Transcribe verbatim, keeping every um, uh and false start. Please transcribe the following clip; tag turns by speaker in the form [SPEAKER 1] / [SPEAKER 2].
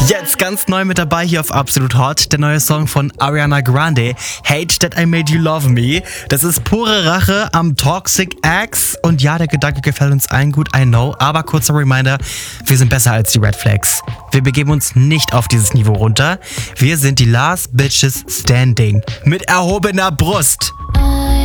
[SPEAKER 1] Jetzt ganz neu mit dabei hier auf Absolut Hot, der neue Song von Ariana Grande, Hate That I Made You Love Me. Das ist pure Rache am Toxic Ex und ja, der Gedanke gefällt uns allen gut, I know, aber kurzer Reminder, wir sind besser als die Red Flags. Wir begeben uns nicht auf dieses Niveau runter, wir sind die Last Bitches Standing mit erhobener Brust.